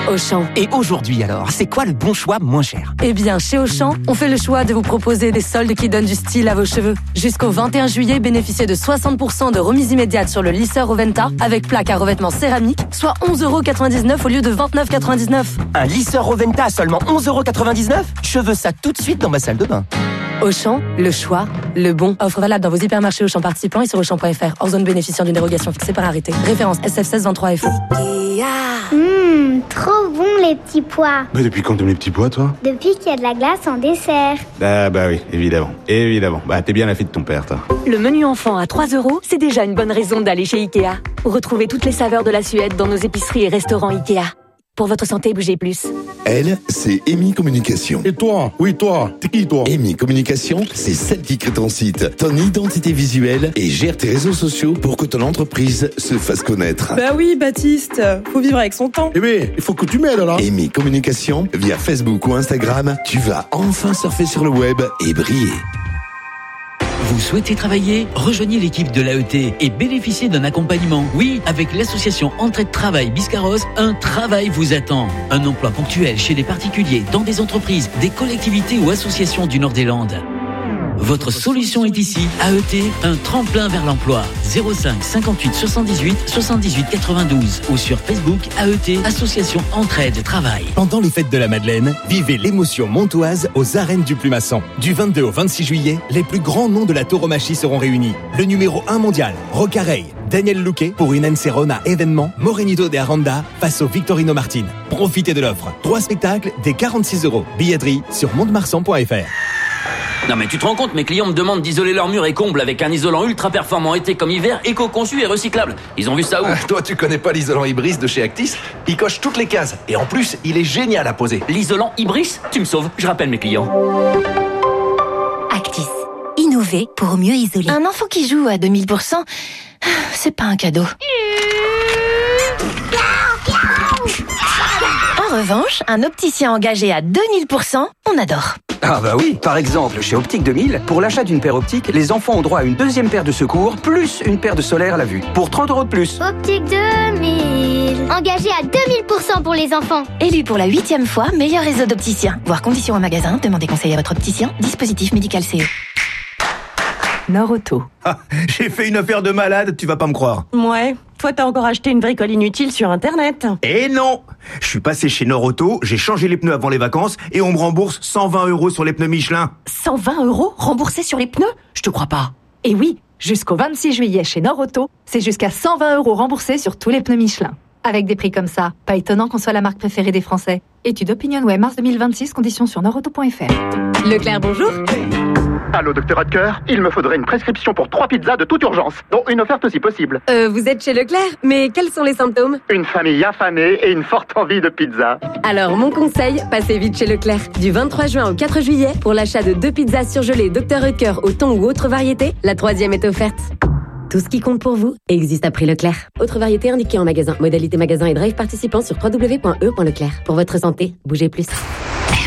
Auchan. Et aujourd'hui alors, c'est quoi le bon choix moins cher? Eh bien, chez Auchan, on fait le choix de vous proposer des soldes qui donnent du style à vos cheveux. Jusqu'au 21 juillet, bénéficiez de 60% de remise immédiate sur le lisseur Oventa avec plaque à revêtement céramique, soit 11,99€ au lieu de 29,99€. Un lisseur Oventa à seulement 11,99€? Je veux ça tout de suite dans ma salle de bain. Auchan, le choix, le bon. Offre valable dans vos hypermarchés Auchan participants et sur Auchan.fr. Hors zone bénéficiant d'une dérogation fixée par arrêté. Référence SF1623FO. Trop bon les petits pois. Mais depuis quand t'aimes les petits pois, toi? Depuis qu'il y a de la glace en dessert. Bah oui, évidemment. Bah t'es bien la fille de ton père, toi. Le menu enfant à 3€, c'est déjà une bonne raison d'aller chez Ikea. Retrouvez toutes les saveurs de la Suède dans nos épiceries et restaurants Ikea. Pour votre santé, bougez plus. Elle, c'est Amy Communication. Et toi? Oui, toi. T'es qui, toi? Amy Communication, c'est celle qui crée ton site, ton identité visuelle et gère tes réseaux sociaux pour que ton entreprise se fasse connaître. Bah oui, Baptiste. Faut vivre avec son temps. Eh bien, il faut que tu m'aides, là. Amy Communication, via Facebook ou Instagram, tu vas enfin surfer sur le web et briller. Vous souhaitez travailler? Rejoignez l'équipe de l'AET et bénéficiez d'un accompagnement. Oui, avec l'association Entraide Travail Biscarrosse, un travail vous attend. Un emploi ponctuel chez des particuliers, dans des entreprises, des collectivités ou associations du Nord des Landes. Votre solution est ici. AET, un tremplin vers l'emploi. 05 58 78 78 92 ou sur Facebook AET, Association Entraide Travail. Pendant les fêtes de la Madeleine, vivez l'émotion montoise aux arènes du Plumasson. Du 22 au 26 juillet, les plus grands noms de la tauromachie seront réunis. Le numéro 1 mondial, Rocarey, Daniel Luque pour une Encerona événement, Morenito de Aranda face au Victorino Martin. Profitez de l'offre. 3 spectacles, dès 46€. Billetterie sur montemarsan.fr. Non mais tu te rends compte, mes clients me demandent d'isoler leurs murs et combles avec un isolant ultra performant été comme hiver, éco-conçu et recyclable. Ils ont vu ça où? Toi tu connais pas l'isolant Ibris de chez Actis? Il coche toutes les cases et en plus il est génial à poser. L'isolant Ibris? Tu me sauves, je rappelle mes clients. Actis, innover pour mieux isoler. Un enfant qui joue à 2000%, c'est pas un cadeau. En revanche, un opticien engagé à 2000%, on adore. Ah bah oui, par exemple, chez Optique 2000, pour l'achat d'une paire optique, les enfants ont droit à une deuxième paire de secours, plus une paire de solaire à la vue, pour 30€ de plus. Optique 2000. Engagé à 2000% pour les enfants. Élu pour la 8e fois, meilleur réseau d'opticiens. Voir conditions en magasin, demandez conseil à votre opticien. Dispositif médical CE. Nord-Auto. Ah, j'ai fait une affaire de malade, tu vas pas me croire. Ouais, toi t'as encore acheté une bricole inutile sur Internet. Eh non! Je suis passé chez Nord-Auto, j'ai changé les pneus avant les vacances et on me rembourse 120€ sur les pneus Michelin. 120€ remboursés sur les pneus? Je te crois pas. Et oui, jusqu'au 26 juillet chez Nord-Auto, c'est jusqu'à 120€ remboursés sur tous les pneus Michelin. Avec des prix comme ça, pas étonnant qu'on soit la marque préférée des Français. Étude Opinionway mars 2026, conditions sur nordauto.fr. Leclerc, bonjour. Allô, docteur Hodker, il me faudrait une prescription pour 3 pizzas de toute urgence, dont une offerte si possible. Vous êtes chez Leclerc, mais quels sont les symptômes? Une famille affamée et une forte envie de pizza. Alors, mon conseil, passez vite chez Leclerc. Du 23 juin au 4 juillet, pour l'achat de 2 pizzas surgelées Dr Hodker au thon ou autre variété, la 3e est offerte. Tout ce qui compte pour vous existe à prix Leclerc. Autre variété indiquée en magasin. Modalité magasin et drive participant sur www.e.leclerc. Pour votre santé, bougez plus.